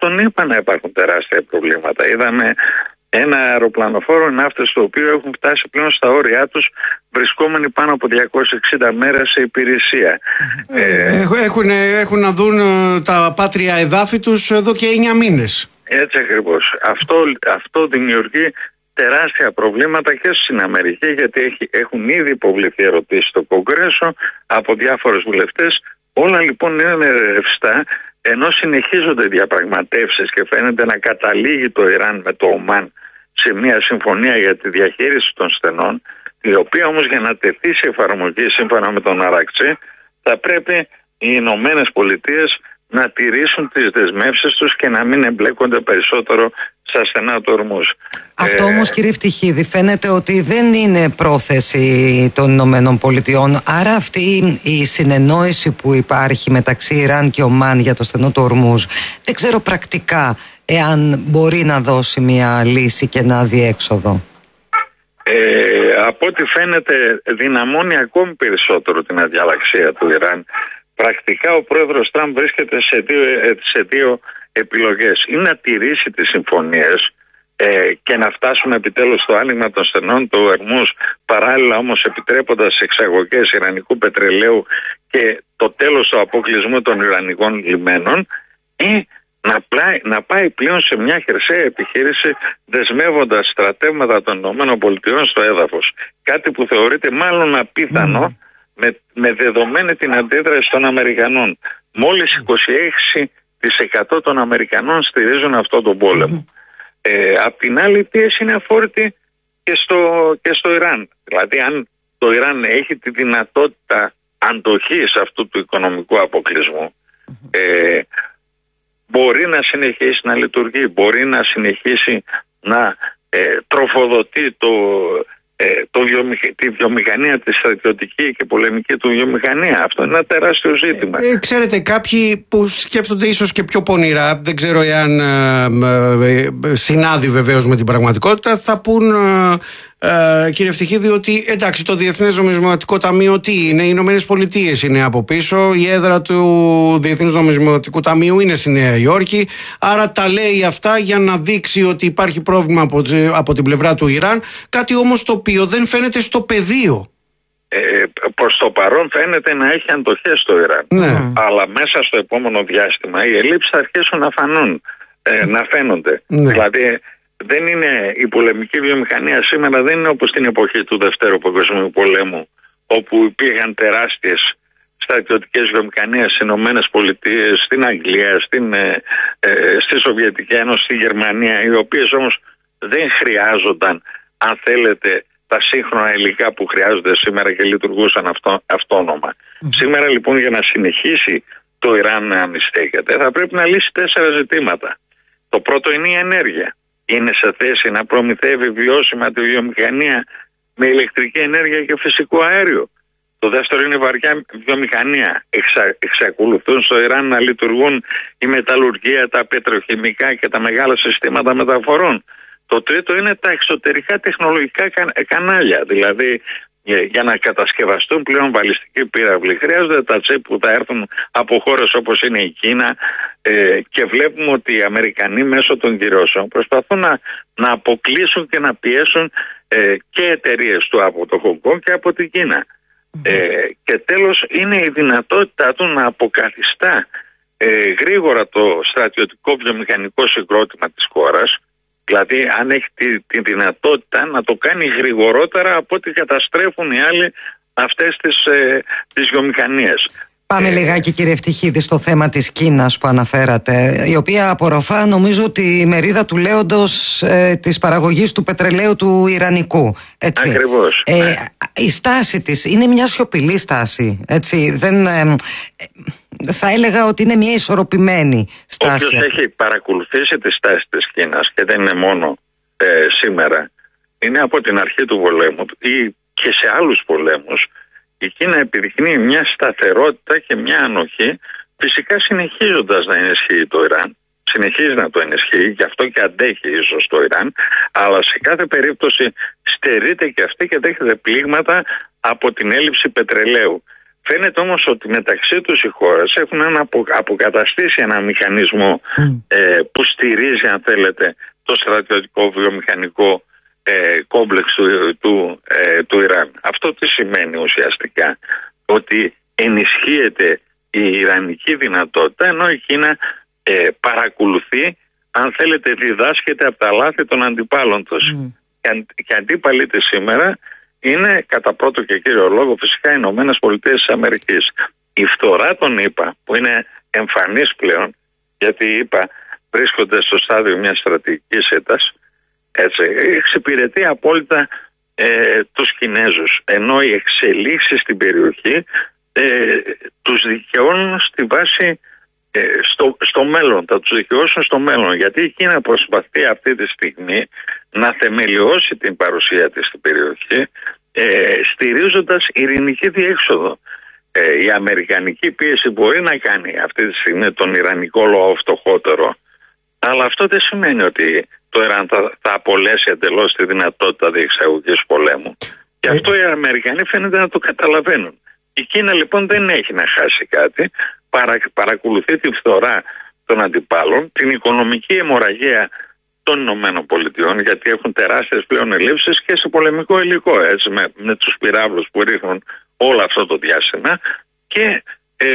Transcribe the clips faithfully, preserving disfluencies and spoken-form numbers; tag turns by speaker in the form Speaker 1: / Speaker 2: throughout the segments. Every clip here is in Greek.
Speaker 1: στον ΗΠΑ να υπάρχουν τεράστια προβλήματα. Είδαμε ένα αεροπλανοφόρο ναύτες το οποίο έχουν φτάσει πλέον στα όρια τους, βρισκόμενοι πάνω από διακόσιες εξήντα μέρες σε υπηρεσία.
Speaker 2: Ε, έχουν, έχουν να δουν τα πάτρια εδάφη τους εδώ και εννιά μήνες.
Speaker 1: Έτσι ακριβώς. Αυτό, αυτό δημιουργεί τεράστια προβλήματα και στην Αμερική, γιατί έχει, έχουν ήδη υποβληθεί ερωτήσεις στο Κογκρέσο από διάφορους βουλευτές. Όλα λοιπόν είναι ρευστά, ενώ συνεχίζονται οι διαπραγματεύσεις και φαίνεται να καταλήγει το Ιράν με το Ομάν σε μια συμφωνία για τη διαχείριση των στενών, η οποία όμως για να τεθεί σε εφαρμογή σύμφωνα με τον Αρακτσί θα πρέπει οι Ηνωμένες Πολιτείες να τηρήσουν τις δεσμεύσεις τους και να μην εμπλέκονται περισσότερο στα στενά του Ορμούζ.
Speaker 3: Αυτό ε... όμως, κύριε Φτυχίδη, φαίνεται ότι δεν είναι πρόθεση των Ηνωμένων Πολιτειών. Άρα αυτή η συνεννόηση που υπάρχει μεταξύ Ιράν και Ομάν για το στενό του Ορμούζ, δεν ξέρω πρακτικά εάν μπορεί να δώσει μια λύση και ένα διέξοδο.
Speaker 1: Ε, από ό,τι φαίνεται δυναμώνει ακόμη περισσότερο την αδιαλαξία του Ιράν. Πρακτικά ο πρόεδρος Τραμπ βρίσκεται σε δύο, σε δύο επιλογές. Ή να τηρήσει τις συμφωνίες ε, και να φτάσουμε επιτέλους στο άνοιγμα των στενών του Ορμούζ, παράλληλα όμως επιτρέποντας εξαγωγές ιρανικού πετρελαίου και το τέλος του αποκλεισμού των ιρανικών λιμένων, ή να, πλάει, να πάει πλέον σε μια χερσαία επιχείρηση δεσμεύοντας στρατεύματα των ΗΠΑ στο έδαφος. Κάτι που θεωρείται μάλλον απίθανο mm. με, με δεδομένη την αντίδραση των Αμερικανών. Μόλις είκοσι έξι τοις εκατό των Αμερικανών στηρίζουν αυτόν τον πόλεμο. Mm. Ε, απ' την άλλη η πίεση είναι αφόρητη και στο, και στο Ιράν. Δηλαδή αν το Ιράν έχει τη δυνατότητα αντοχής αυτού του οικονομικού αποκλεισμού, mm. ε, μπορεί να συνεχίσει να λειτουργεί, μπορεί να συνεχίσει να ε, τροφοδοτεί το, ε, το βιομηχ... τη βιομηχανία, τη στρατιωτική και πολεμική του βιομηχανία. Αυτό είναι ένα τεράστιο ζήτημα.
Speaker 2: Ε, ε, ξέρετε, κάποιοι που σκέφτονται ίσως και πιο πονηρά, δεν ξέρω εάν ε, ε, συνάδει βεβαίως με την πραγματικότητα, θα πούν... Ε, Ε, κύριε Φτυχίδη, ότι εντάξει, το Διεθνές Νομισματικό Ταμείο τι είναι, οι Ηνωμένες Πολιτείες είναι από πίσω, η έδρα του Διεθνούς Νομισματικού Ταμείου είναι στη Νέα Υόρκη, άρα τα λέει αυτά για να δείξει ότι υπάρχει πρόβλημα από, από την πλευρά του Ιράν, κάτι όμως το οποίο δεν φαίνεται στο πεδίο.
Speaker 1: Ε, προς το παρόν φαίνεται να έχει αντοχές στο Ιράν, ναι. Αλλά μέσα στο επόμενο διάστημα οι ελλείψεις θα αρχίσουν να φανούν, ε, να φαίνονται, ναι. Δηλαδή δεν είναι, η πολεμική βιομηχανία σήμερα δεν είναι όπως την εποχή του Δευτέρου Παγκοσμίου Πολέμου, όπου υπήρχαν τεράστιες στρατιωτικές βιομηχανίες στις Ηνωμένες Πολιτείες, στην Αγγλία, στην, ε, ε, στη Σοβιετική Ένωση, στη Γερμανία, οι οποίες όμως δεν χρειάζονταν, αν θέλετε, τα σύγχρονα υλικά που χρειάζονται σήμερα και λειτουργούσαν αυτό, αυτόνομα. Mm. Σήμερα λοιπόν για να συνεχίσει το Ιράν να ανιστέκεται θα πρέπει να λύσει τέσσερα ζητήματα. Το πρώτο είναι η ενέργεια. Είναι σε θέση να προμηθεύει βιώσιμα τη βιομηχανία με ηλεκτρική ενέργεια και φυσικό αέριο. Το δεύτερο είναι η βαριά βιομηχανία. Εξα, εξακολουθούν στο Ιράν να λειτουργούν η μεταλλουργία, τα πετροχημικά και τα μεγάλα συστήματα μεταφορών. Το τρίτο είναι τα εξωτερικά τεχνολογικά κανάλια. Δηλαδή για να κατασκευαστούν πλέον βαλιστικοί πύραυλοι χρειάζονται τα τσίπ που θα έρθουν από χώρες όπως είναι η Κίνα, ε, και βλέπουμε ότι οι Αμερικανοί μέσω των κυρώσεων προσπαθούν να, να αποκλείσουν και να πιέσουν ε, και εταιρείες του από το Χονγκ Κονγκ και από την Κίνα. Mm-hmm. Ε, και τέλος είναι η δυνατότητά του να αποκαθιστά ε, γρήγορα το στρατιωτικό βιομηχανικό συγκρότημα της χώρας. Δηλαδή αν έχει τη, τη δυνατότητα να το κάνει γρηγορότερα από ό,τι καταστρέφουν οι άλλοι αυτές τις, ε, τις βιομηχανίες.
Speaker 3: Πάμε ε, λιγάκι κύριε Φτυχίδη στο θέμα της Κίνας που αναφέρατε, η οποία απορροφά νομίζω τη μερίδα του λέοντος ε, της παραγωγής του πετρελαίου του Ιρανικού. Έτσι.
Speaker 1: Ακριβώς.
Speaker 3: Ε, ναι. Η στάση της είναι μια σιωπηλή στάση. Έτσι. Δεν, ε, θα έλεγα ότι είναι μια ισορροπημένη στάση.
Speaker 1: Όποιος έχει παρακολουθήσει τη στάση της Κίνας, και δεν είναι μόνο ε, σήμερα, είναι από την αρχή του πολέμου ή και σε άλλους πολέμους, η Κίνα επιδεικνύει μια σταθερότητα και μια ανοχή, φυσικά συνεχίζοντας να ενισχύει το Ιράν. Συνεχίζει να το ενισχύει, γι' αυτό και αντέχει ίσως το Ιράν, αλλά σε κάθε περίπτωση στερείται και αυτή και δέχεται πλήγματα από την έλλειψη πετρελαίου. Φαίνεται όμως ότι μεταξύ τους οι χώρες έχουν ένα απο, αποκαταστήσει ένα μηχανισμό mm. ε, που στηρίζει, αν θέλετε, το στρατιωτικό βιομηχανικό ε, κόμπλεξ του, του, ε, του Ιράν. Αυτό τι σημαίνει ουσιαστικά? Ότι ενισχύεται η ιρανική δυνατότητα, ενώ η Κίνα ε, παρακολουθεί, αν θέλετε, διδάσκεται από τα λάθη των αντιπάλων τους. Mm. Και, και αντίπαλοι της σήμερα είναι κατά πρώτο και κύριο λόγο φυσικά οι Ηνωμένες Πολιτείες της Αμερικής. Η φθορά των ΗΠΑ, που είναι εμφανής πλέον, γιατί οι ΗΠΑ βρίσκονται στο στάδιο μιας στρατηγικής ήττας, έτσι, εξυπηρετεί απόλυτα ε, τους Κινέζους, ενώ οι εξελίξεις στην περιοχή ε, τους δικαιώνουν στη βάση ε, στο, στο μέλλον, θα τους δικαιώσουν στο μέλλον, γιατί η Κίνα προσπαθεί αυτή τη στιγμή να θεμελιώσει την παρουσία της στην περιοχή, ε, στηρίζοντας ειρηνική διέξοδο. Ε, η αμερικανική πίεση μπορεί να κάνει αυτή τη στιγμή τον ιρανικό λαό φτωχότερο, αλλά αυτό δεν σημαίνει ότι το Ιράν θα, θα απολέσει εντελώς τη δυνατότητα διεξαγωγής πολέμου. Και αυτό οι Αμερικανοί φαίνεται να το καταλαβαίνουν. Η Κίνα λοιπόν δεν έχει να χάσει κάτι, παρα, παρακολουθεί τη φθορά των αντιπάλων, την οικονομική αιμορραγία των Ηνωμένων Πολιτειών, γιατί έχουν τεράστιες πλέον ελλείψεις και σε πολεμικό υλικό, έτσι, με, με τους πυράβλους που ρίχνουν όλο αυτό το διάστημα, και ε,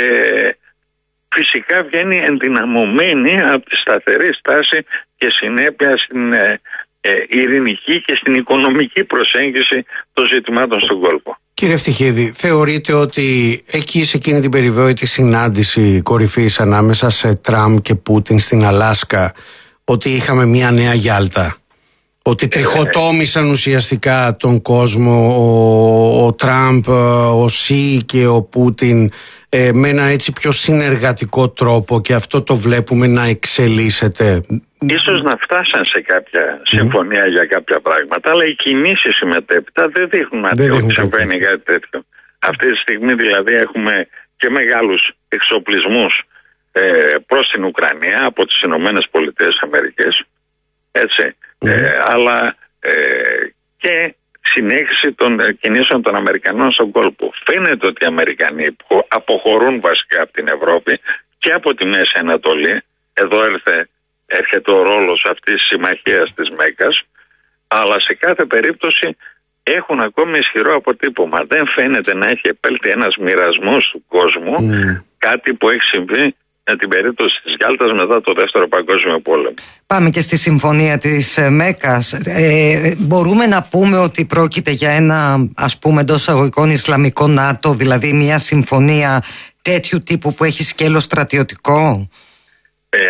Speaker 1: φυσικά βγαίνει ενδυναμωμένη από τη σταθερή στάση και συνέπεια στην ε, ε, ειρηνική και στην οικονομική προσέγγιση των ζητημάτων στον κόλπο.
Speaker 2: Κύριε Ευτυχίδη, θεωρείτε ότι εκεί σε εκείνη την περιβόητη συνάντηση κορυφής ανάμεσα σε Τραμπ και Πούτιν στην Αλάσκα, ότι είχαμε μια νέα Γιάλτα? Ότι τριχοτόμησαν ουσιαστικά τον κόσμο ο, ο Τραμπ, ο Σι και ο Πούτιν ε, με ένα έτσι πιο συνεργατικό τρόπο, και αυτό το βλέπουμε να εξελίσσεται.
Speaker 1: Ίσως να φτάσαν σε κάποια συμφωνία mm. για κάποια πράγματα, αλλά οι κινήσεις μετέπειτα δεν δείχνουν ότι συμβαίνει κάτι τέτοιο. Αυτή τη στιγμή δηλαδή έχουμε και μεγάλους εξοπλισμούς ε, προς την Ουκρανία από τις Ηνωμένες Πολιτείες Αμερικής, έτσι, mm. ε, αλλά ε, και συνέχιση των ε, κινήσεων των Αμερικανών στον κόλπο. Φαίνεται ότι οι Αμερικανοί αποχωρούν βασικά από την Ευρώπη και από τη Μέση Ανατολή. Εδώ έρθε, έρχεται ο ρόλος αυτής της συμμαχίας της Μέκας, αλλά σε κάθε περίπτωση έχουν ακόμη ισχυρό αποτύπωμα. Δεν φαίνεται να έχει επέλθει ένας μοιρασμός του κόσμου, mm. κάτι που έχει συμβεί με την περίπτωση της Γιάλτας μετά το Δεύτερο Παγκόσμιο Πόλεμο.
Speaker 3: Πάμε και στη συμφωνία της Μέκας. Ε, μπορούμε να πούμε ότι πρόκειται για ένα, ας πούμε, εντός εισαγωγικών Ισλαμικό ΝΑΤΟ, δηλαδή μια συμφωνία τέτοιου τύπου που έχει σκέλος στρατιωτικό?
Speaker 1: Ε,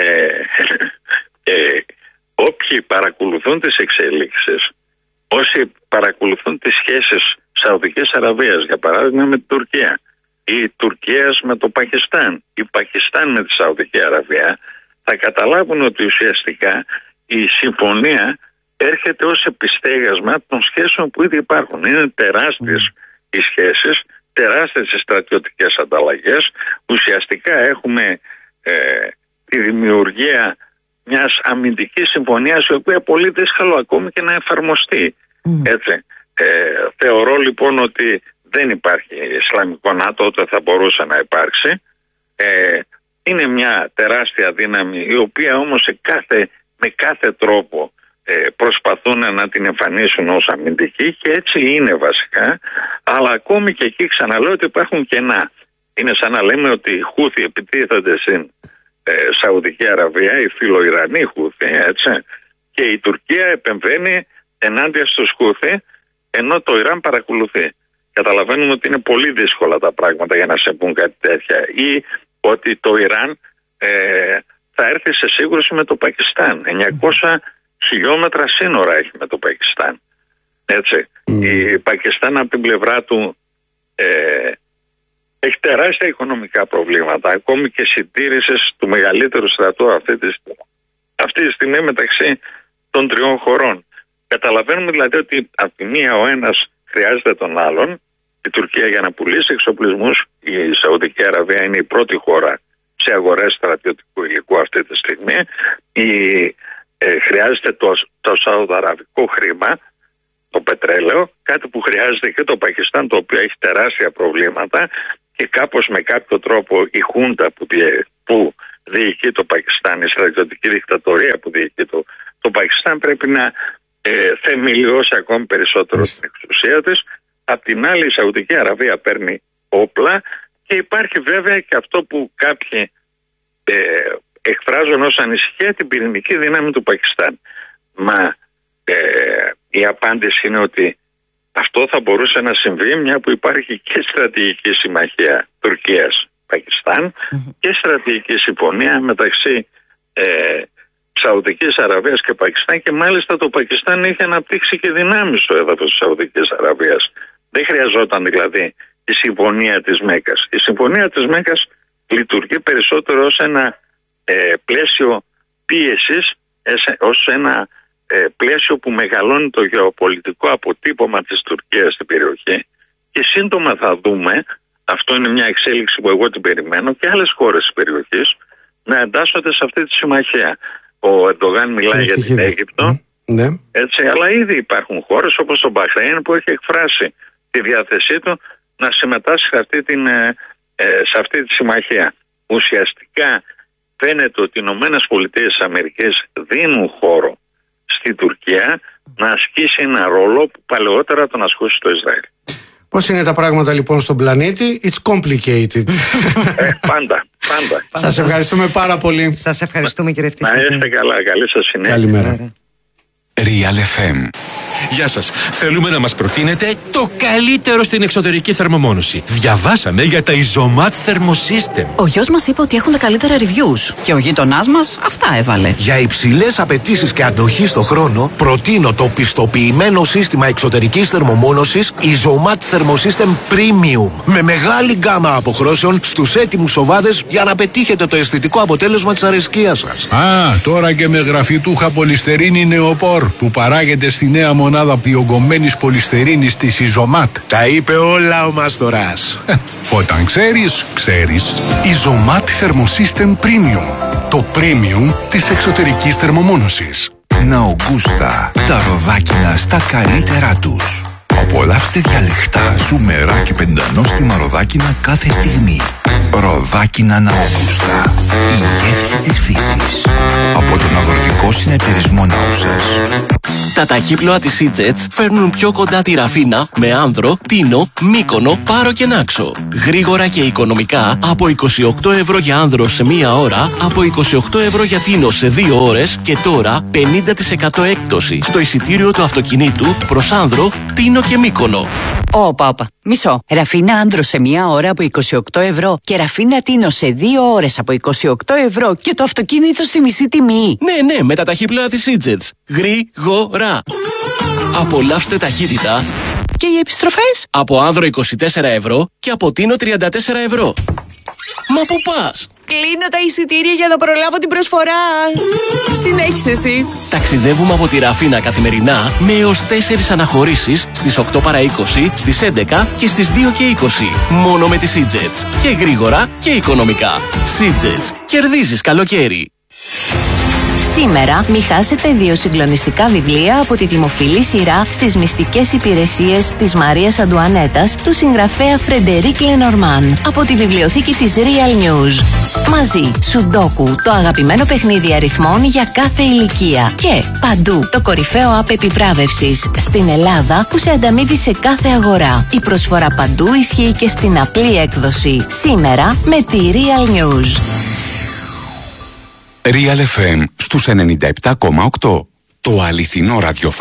Speaker 1: ε, όποιοι παρακολουθούν τις εξελίξεις, όσοι παρακολουθούν τις σχέσεις Σαουδικής Αραβίας, για παράδειγμα, με την Τουρκία, η Τουρκία με το Πακιστάν, η Πακιστάν με τη Σαουδική Αραβία, θα καταλάβουν ότι ουσιαστικά η συμφωνία έρχεται ως επιστέγασμα των σχέσεων που ήδη υπάρχουν. Είναι τεράστιες οι σχέσεις, τεράστιες οι στρατιωτικές ανταλλαγές. Ουσιαστικά έχουμε ε, τη δημιουργία μιας αμυντικής συμφωνίας, η οποία πολύ δύσκολο ακόμη και να εφαρμοστεί. Mm. Έτσι. Ε, θεωρώ λοιπόν ότι δεν υπάρχει Ισλαμικό ΝΑΤΟ, ούτε θα μπορούσε να υπάρξει. Ε, είναι μια τεράστια δύναμη, η οποία όμως σε κάθε, με κάθε τρόπο ε, προσπαθούν να την εμφανίσουν ως αμυντική, και έτσι είναι βασικά. Αλλά ακόμη και εκεί ξαναλέω ότι υπάρχουν κενά. Είναι σαν να λέμε ότι οι Χούθοι επιτίθενται στην ε, Σαουδική Αραβία, οι φιλοϊρανοί Χούθοι, έτσι, και η Τουρκία επεμβαίνει ενάντια στους Χούθοι, ενώ το Ιράν παρακολουθεί. Καταλαβαίνουμε ότι είναι πολύ δύσκολα τα πράγματα για να σε πούν κάτι τέτοια, ή ότι το Ιράν ε, θα έρθει σε σύγκρουση με το Πακιστάν. εννιακόσια χιλιόμετρα σύνορα έχει με το Πακιστάν. Έτσι. Mm. Η Πακιστάν από την πλευρά του ε, έχει τεράστια οικονομικά προβλήματα, ακόμη και συντήρησης του μεγαλύτερου στρατού αυτή τη, αυτή τη στιγμή μεταξύ των τριών χωρών. Καταλαβαίνουμε δηλαδή ότι από τη μία ο ένας χρειάζεται τον άλλον. Η Τουρκία για να πουλήσει εξοπλισμούς, η Σαουδική Αραβία είναι η πρώτη χώρα σε αγορές στρατιωτικού υλικού αυτή τη στιγμή. Η, ε, χρειάζεται το, το σαουδαραβικό χρήμα, το πετρέλαιο, κάτι που χρειάζεται και το Πακιστάν, το οποίο έχει τεράστια προβλήματα. και κάπως με κάποιο τρόπο η χούντα που, διε, που διοικεί το Πακιστάν, η στρατιωτική δικτατορία που διοικεί το, το Πακιστάν πρέπει να ε, θεμελιώσει ακόμη περισσότερο την εξουσία της. Απ' την άλλη η Σαουδική Αραβία παίρνει όπλα και υπάρχει βέβαια και αυτό που κάποιοι ε, εκφράζουν ως ανησυχία, την πυρηνική δύναμη του Πακιστάν. Μα ε, η απάντηση είναι ότι αυτό θα μπορούσε να συμβεί μια που υπάρχει και στρατηγική συμμαχία Τουρκίας-Πακιστάν mm-hmm. και στρατηγική συμφωνία μεταξύ ε, Σαουδικής Αραβίας και Πακιστάν, και μάλιστα το Πακιστάν έχει αναπτύξει και δυνάμεις στο έδαφος της Σαουδικής Αραβίας. Δεν χρειαζόταν δηλαδή η συμφωνία της Μέκκας. Η συμφωνία της Μέκκας λειτουργεί περισσότερο ως ένα ε, πλαίσιο πίεσης, ως ένα ε, πλαίσιο που μεγαλώνει το γεωπολιτικό αποτύπωμα της Τουρκίας στην περιοχή, και σύντομα θα δούμε, αυτό είναι μια εξέλιξη που εγώ την περιμένω, και άλλες χώρες της περιοχής να εντάσσονται σε αυτή τη συμμαχία. Ο Ερντογάν μιλάει για την Αίγυπτο, ναι. έτσι, αλλά ήδη υπάρχουν χώρες όπως το Μπαχρέιν που έχει εκφράσει τη διάθεσή του να συμμετάσχει σε αυτή, την, ε, σε αυτή τη συμμαχία. Ουσιαστικά φαίνεται ότι οι Ηνωμένες Πολιτείες της Αμερικής δίνουν χώρο στη Τουρκία να ασκήσει ένα ρόλο που παλαιότερα τον ασκούσε το Ισραήλ.
Speaker 2: Πώς είναι τα πράγματα λοιπόν στον πλανήτη? It's complicated.
Speaker 1: ε, πάντα, πάντα.
Speaker 2: Σας ευχαριστούμε πάρα πολύ.
Speaker 3: Σας ευχαριστούμε κύριε Ευτυχίδη.
Speaker 1: Να είστε καλά, καλή σας συνέχεια.
Speaker 2: Καλημέρα.
Speaker 4: Real εφ εμ. Γεια σας. Θέλουμε να μας προτείνετε το καλύτερο στην εξωτερική θερμομόνωση. Διαβάσαμε για τα Isomat Thermosystem.
Speaker 5: Ο γιος μας είπε ότι έχουν τα καλύτερα reviews και ο γείτονάς μας αυτά έβαλε.
Speaker 6: Για υψηλές απαιτήσεις και αντοχή στο χρόνο, προτείνω το πιστοποιημένο σύστημα εξωτερικής θερμομόνωσης Isomat Thermosystem Premium. Με μεγάλη γκάμα αποχρώσεων στους έτοιμους οβάδες για να πετύχετε το αισθητικό αποτέλεσμα της αρεσκίας σας.
Speaker 7: Α, τώρα και με γραφιτούχα πολυστερίνη νεοπόρ που παράγεται στη νέα μονάδα διογκωμένης πολυστερίνης της Isomat.
Speaker 6: Τα είπε όλα ο Μάστορας.
Speaker 7: Ε, όταν ξέρεις, ξέρεις.
Speaker 4: Isomat Thermosystem Premium. Το premium της εξωτερικής θερμομόνωσης. Ναουγκούστα. Τα ροδάκινα στα καλύτερά τους. Απολαύστε διαλεκτά, ζουμερά και πεντανόστιμα ροδάκινα κάθε στιγμή. Ροδάκινα Ναουγκούστα. Η γεύση της φύσης. Από τον αγροτικό συνεταιρισμό Νάουσας.
Speaker 8: Τα ταχύπλοα της Seajets φέρνουν πιο κοντά τη Ραφίνα με Άνδρο, Τίνο, Μύκονο, Πάρο και Νάξο. Γρήγορα και οικονομικά από είκοσι οκτώ ευρώ για Άνδρο σε μία ώρα, από είκοσι οκτώ ευρώ για Τίνο σε δύο ώρες και τώρα πενήντα τοις εκατό έκπτωση στο εισιτήριο του αυτοκινήτου προς Άνδρο, Τίνο και Μύκονο.
Speaker 9: Όπα, όπα. Μισό. Ραφίνα Άνδρο σε μία ώρα από είκοσι οκτώ ευρώ και Ραφίνα Τίνο σε δύο ώρες από είκοσι οκτώ ευρώ και το αυτοκίνητο στη μισή τιμή.
Speaker 8: Ναι, ναι, με τα ταχύπλοα της Seajets. Γρήγορα. Απολαύστε ταχύτητα.
Speaker 9: Και οι επιστροφές?
Speaker 8: Από Άνδρο είκοσι τέσσερα ευρώ και από Τίνο τριάντα τέσσερα ευρώ. Μα πού πας?
Speaker 9: Κλείνω τα εισιτήρια για να προλάβω την προσφορά. Συνέχισε εσύ.
Speaker 8: Ταξιδεύουμε από τη Ραφίνα καθημερινά με έως τέσσερις αναχωρήσεις στις οκτώ παρά είκοσι, στις έντεκα και στις δύο και είκοσι. Μόνο με τη Seajets. Και γρήγορα και οικονομικά. Seajets. Κερδίζεις καλοκαίρι.
Speaker 10: Σήμερα μη χάσετε δύο συγκλονιστικά βιβλία από τη δημοφιλή σειρά στις μυστικές υπηρεσίες της Μαρίας Αντουανέτας του συγγραφέα Φρεντερίκ Λενορμάν από τη βιβλιοθήκη της Real News. Μαζί, Σουντόκου, το αγαπημένο παιχνίδι αριθμών για κάθε ηλικία. Και Παντού, το κορυφαίο app επιβράβευσης στην Ελλάδα που σε ανταμείβει σε κάθε αγορά. Η προσφορά Παντού ισχύει και στην απλή έκδοση. Σήμερα με τη Real News.
Speaker 4: Real εφ εμ στους ενενήντα επτά κόμμα οκτώ. Το αληθινό ραδιοφωνικό.